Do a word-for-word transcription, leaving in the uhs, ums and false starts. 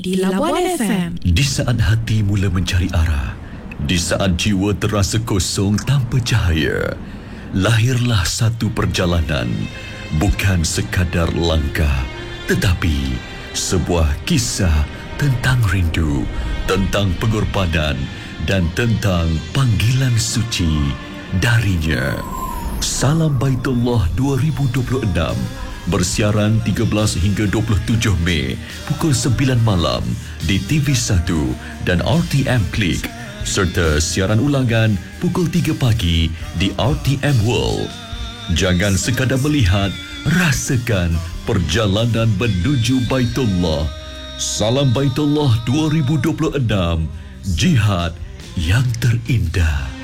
di Labuan F M. Di saat hati mula mencari arah, di saat jiwa terasa kosong tanpa cahaya, lahirlah satu perjalanan, bukan sekadar langkah, tetapi sebuah kisah tentang rindu, tentang pengorbanan dan tentang panggilan suci darinya. Salam Baitullah dua ribu dua puluh enam bersiaran tiga belas hingga dua puluh tujuh Mei pukul sembilan malam di T V satu dan R T M Klik, serta siaran ulangan pukul tiga pagi di R T M World. Jangan sekadar melihat, rasakan perjalanan menuju Baitullah. Salam Baitullah dua ribu dua puluh enam, jihad yang terindah.